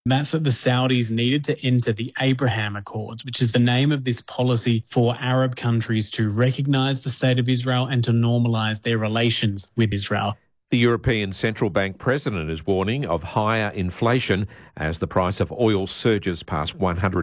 That's that the Saudis needed to enter the Abraham Accords, which is the name of this policy for Arab countries to recognise the state of Israel and to normalise their relations with Israel. The European Central Bank president is warning of higher inflation as the price of oil surges past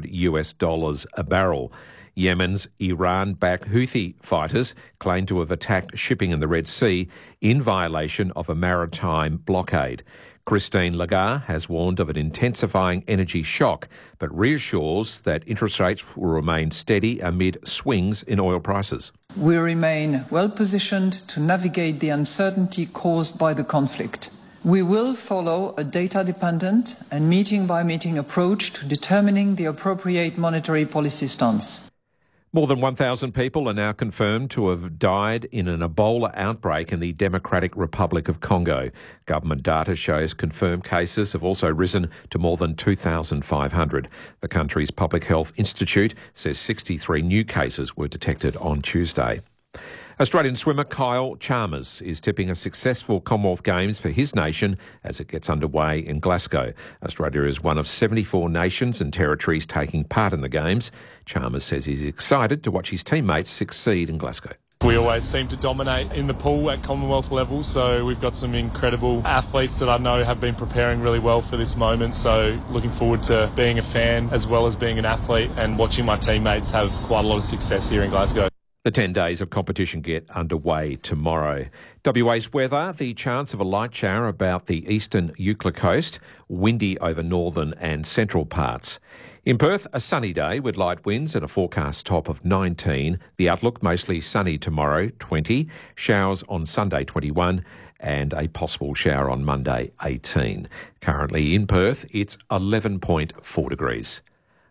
$100 a barrel. Yemen's Iran-backed Houthi fighters claim to have attacked shipping in the Red Sea in violation of a maritime blockade. Christine Lagarde has warned of an intensifying energy shock, but reassures that interest rates will remain steady amid swings in oil prices. We remain well positioned to navigate the uncertainty caused by the conflict. We will follow a data-dependent and meeting-by-meeting approach to determining the appropriate monetary policy stance. More than 1,000 people are now confirmed to have died in an Ebola outbreak in the Democratic Republic of Congo. Government data shows confirmed cases have also risen to more than 2,500. The country's Public Health Institute says 63 new cases were detected on Tuesday. Australian swimmer Kyle Chalmers is tipping a successful Commonwealth Games for his nation as it gets underway in Glasgow. Australia is one of 74 nations and territories taking part in the Games. Chalmers says he's excited to watch his teammates succeed in Glasgow. We always seem to dominate in the pool at Commonwealth level, so we've got some incredible athletes that I know have been preparing really well for this moment, so looking forward to being a fan as well as being an athlete and watching my teammates have quite a lot of success here in Glasgow. The 10 days of competition get underway tomorrow. WA's weather, the chance of a light shower about the eastern Eucla coast, windy over northern and central parts. In Perth, a sunny day with light winds and a forecast top of 19. The outlook mostly sunny tomorrow, 20. Showers on Sunday, 21. And a possible shower on Monday, 18. Currently in Perth, it's 11.4 degrees.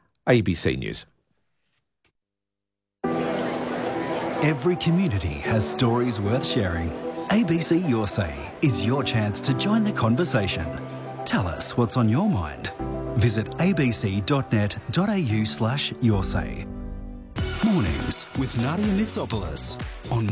ABC News. Every community has stories worth sharing. ABC Your Say is your chance to join the conversation. Tell us what's on your mind. Visit abc.net.au/yoursay. Mornings with Nadia Mitsopoulos on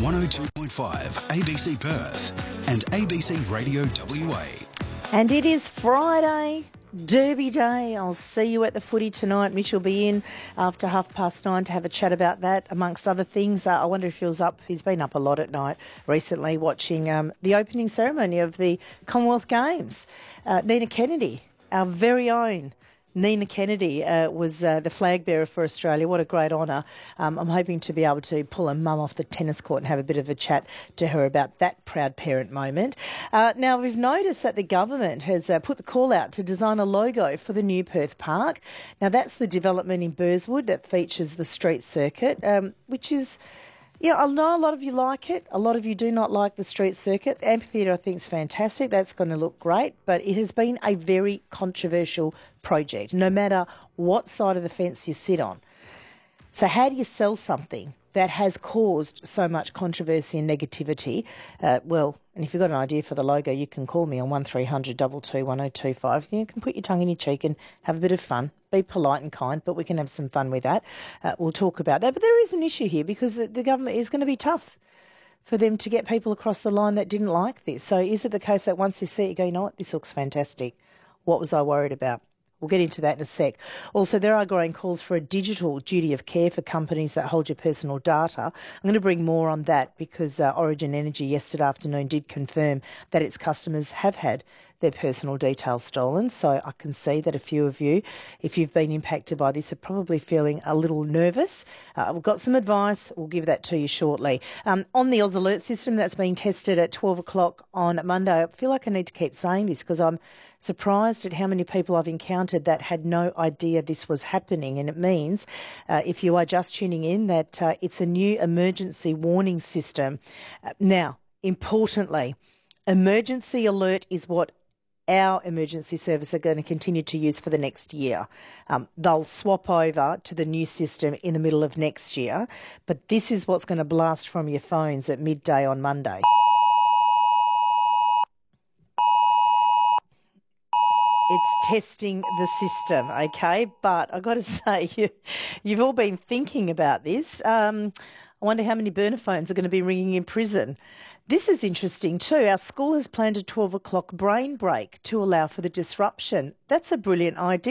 102.5 ABC Perth and ABC Radio WA. And it is Friday. Derby Day. I'll see you at the footy tonight. Mitch will be in after 9:30 to have a chat about that, amongst other things. I wonder if he's been up a lot at night recently watching the opening ceremony of the Commonwealth Games. Nina Kennedy, our very own Nina Kennedy, was the flag bearer for Australia. What a great honour. I'm hoping to be able to pull her mum off the tennis court and have a bit of a chat to her about that proud parent moment. Now, we've noticed that the government has put the call out to design a logo for the new Perth Park. Now, that's the development in Burswood that features the street circuit, which is... Yeah, I know a lot of you like it. A lot of you do not like the street circuit. The amphitheatre, I think, is fantastic. That's going to look great. But it has been a very controversial project, no matter what side of the fence you sit on. So how do you sell something that has caused so much controversy and negativity? And if you've got an idea for the logo, you can call me on 1300 22 1025. You can put your tongue in your cheek and have a bit of fun. Be polite and kind, but we can have some fun with that. We'll talk about that. But there is an issue here because the government is going to be tough for them to get people across the line that didn't like this. So is it the case that once you see it, you go, you know what, this looks fantastic. What was I worried about? We'll get into that in a sec. Also, there are growing calls for a digital duty of care for companies that hold your personal data. I'm going to bring more on that because Origin Energy yesterday afternoon did confirm that its customers have had their personal details stolen. So I can see that a few of you, if you've been impacted by this, are probably feeling a little nervous. We've got some advice. We'll give that to you shortly. On the Oz Alert system that's being tested at 12 o'clock on Monday, I feel like I need to keep saying this because I'm surprised at how many people I've encountered that had no idea this was happening. And it means, if you are just tuning in, that it's a new emergency warning system. Now, importantly, emergency alert is what our emergency service are going to continue to use for the next year. They'll swap over to the new system in the middle of next year, but this is what's going to blast from your phones at midday on Monday. It's testing the system, okay? But I've got to say, you've all been thinking about this. I wonder how many burner phones are going to be ringing in prison. This is interesting too. Our school has planned a 12 o'clock brain break to allow for the disruption. That's a brilliant idea.